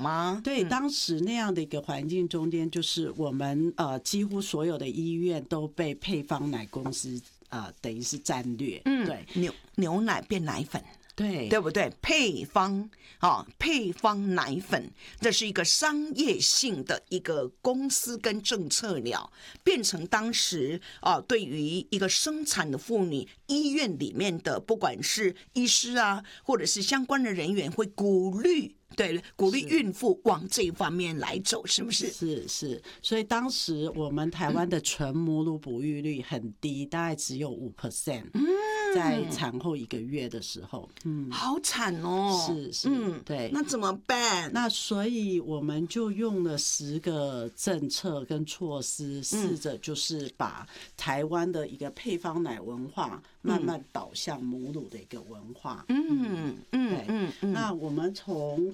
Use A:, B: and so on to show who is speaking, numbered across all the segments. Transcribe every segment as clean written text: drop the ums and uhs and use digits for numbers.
A: 吗？
B: 对，当时那样的一个环境中间，就是我们几乎所有的医院都被配方奶公司等于是战略，对，
A: 牛奶变奶粉。
B: 对，
A: 对不对？配方配方奶粉，这是一个商业性的一个公司跟政策了，变成当时对于一个生产的妇女，医院里面的不管是医师啊，或者是相关的人员，会鼓励孕妇往这一方面来走，是不是？
B: 是，所以当时我们台湾的纯母乳哺育率很低，大概只有5%。在产后1个月的时候，
A: 好惨哦。
B: 是，对。
A: 那怎么办？
B: 那所以我们就用了10个政策跟措施，试着就是把台湾的一个配方奶文化慢慢导向母乳的一个文化。那我们从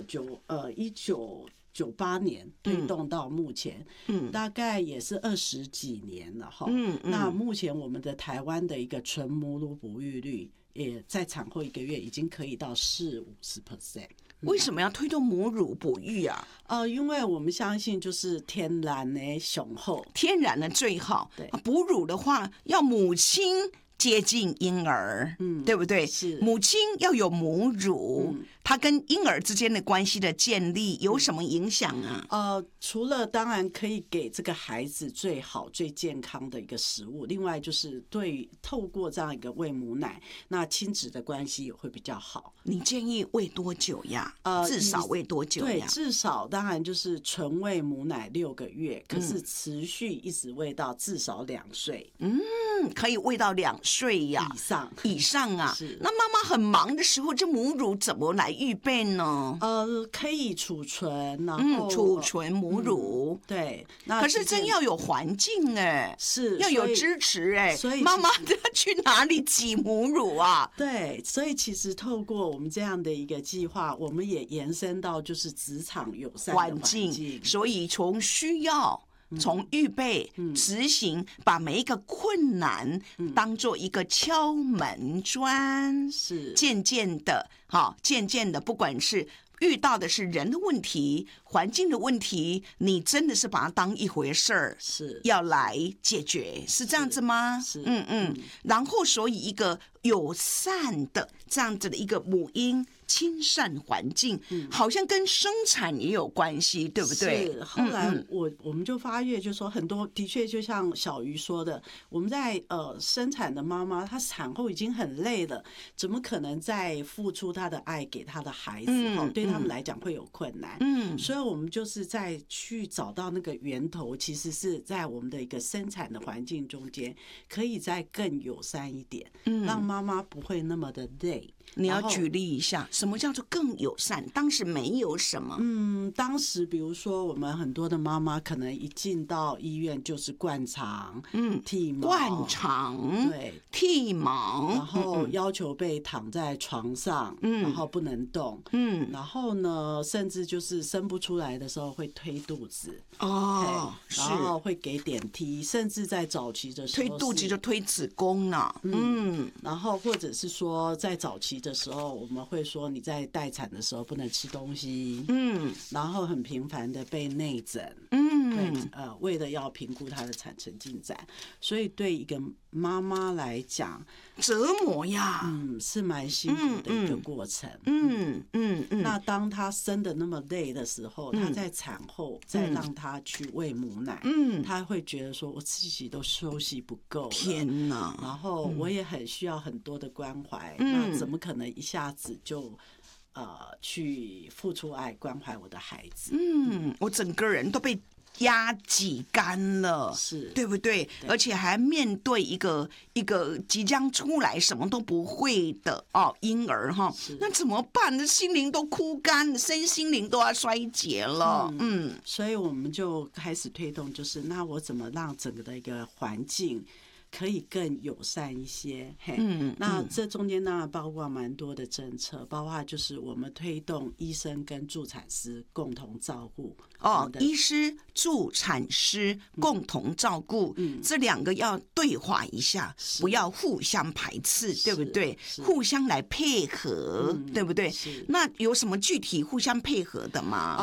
B: 1998年推动到目前，大概也是20几年了哈。那目前我们的台湾的一个纯母乳哺育率，也在产后1个月已经可以到40-50%。
A: 为什么要推动母乳哺育啊？
B: 因为我们相信就是天然的雄厚，天
A: 然的最好。
B: 对，
A: 哺乳的话要母亲接近婴儿，对不对？
B: 是，
A: 母亲要有母乳，它跟婴儿之间的关系的建立有什么影响啊？
B: 除了当然可以给这个孩子最好、最健康的一个食物，另外就是透过这样一个喂母奶，那亲子的关系也会比较好。
A: 你建议喂多久呀？至少喂多久呀？
B: 对，至少当然就是纯喂母奶6个月，可是持续一直喂到至少2岁。
A: 可以喂到2岁呀以上啊。那妈妈很忙的时候，这母乳怎么来预备呢？
B: 可以储存，然后
A: 储存母乳。
B: 对，
A: 可是真要有环境
B: 是
A: 要有支持
B: 所以
A: 妈妈要去哪里挤母乳啊？
B: 对，所以其实透过我们这样的一个计划，我们也延伸到就是职场友善的环境，
A: 所以从需要。从预备、执行，把每一个困难当做一个敲门砖，
B: 是
A: 渐渐的，不管是遇到的是人的问题、环境的问题，你真的是把它当一回事儿，
B: 是
A: 要来解决，是这样子吗？
B: 是，
A: 然后，所以一个友善的这样子的一个母婴亲善环境，好像跟生产也有关系，对不对？
B: 是。后来我们就发现，就是说很多的确就像小鱼说的，我们在生产的妈妈，她产后已经很累了，怎么可能再付出她的爱给她的孩子？对他们来讲会有困难。所以我们就是在去找到那个源头，其实是在我们的一个生产的环境中间，可以再更友善一点，让妈妈不会那么的累。
A: 你要举例一下，什么叫做更友善？当时没有什么。
B: 当时比如说我们很多的妈妈可能一进到医院就是灌肠、剃毛、对，
A: 剃毛，
B: 然后要求被躺在床上，然后不能动，然后呢，甚至就是生不出来的时候会推肚子，然后会给点滴，甚至在早期的时候
A: 推肚子就推子宫了，
B: 然后或者是说在早期的时候，我们会说你在待产的时候不能吃东西，然后很频繁的被内诊，为了要评估她的产程进展，所以对一个妈妈来讲，
A: 折磨呀，
B: 是蛮辛苦的一个过程，那当她生的那么累的时候，她在产后再让她去喂母奶，她会觉得说我自己都休息不够了，
A: 天哪，
B: 然后我也很需要很多的关怀，那怎么可能一下子就去付出爱关怀我的孩子？
A: 我整个人都被压挤干了，
B: 是
A: 对不对？而且还面对一个即将出来什么都不会的婴儿哈，那怎么办？那心灵都枯干，身心灵都要衰竭了。
B: 所以我们就开始推动，就是那我怎么让整个的一个环境可以更友善一些，那这中间当然包括蛮多的政策，包括就是我们推动医生跟助产师共同照顾。
A: 医师、助产师共同照顾，这2个要对话一下，不要互相排斥，对不对？互相来配合，对不对？那有什么具体互相配合的吗？